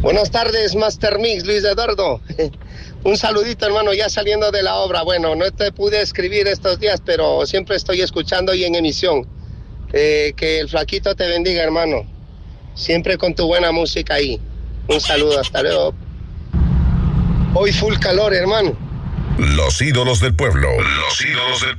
Buenas tardes, Master Mix, Luis Eduardo. Un saludito, hermano, ya saliendo de la obra. Bueno, no te pude escribir estos días, pero siempre estoy escuchando y en emisión. Que el flaquito te bendiga, hermano. Siempre con tu buena música ahí. Un saludo, hasta luego. Hoy full calor, hermano. Los ídolos del pueblo. Los ídolos del